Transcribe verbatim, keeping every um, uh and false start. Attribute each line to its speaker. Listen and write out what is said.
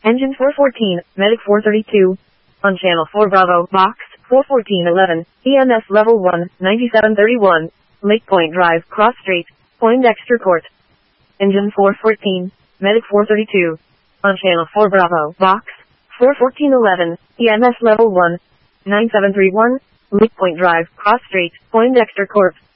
Speaker 1: Engine four fourteen, Medic four thirty-two. On Channel four Bravo, Box four fourteen eleven, E M S Level one, ninety-seven thirty-one, Lake Point Drive, Cross Street, Poindexter Court. Engine four fourteen, Medic four thirty-two. On Channel four Bravo, Box four fourteen eleven, E M S Level one, nine seven three one, Lake Point Drive, Cross Street, Poindexter Court.